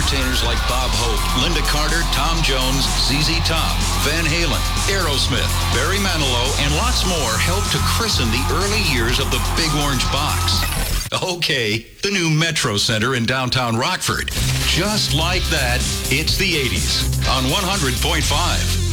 entertainers like Bob Hope, Linda Carter, Tom Jones, ZZ Top, Van Halen, Aerosmith, Barry Manilow, and lots more helped to christen the early years of the Big Orange Box. Okay, the new Metro Center in downtown Rockford. Just like that, it's the 80s on 100.5.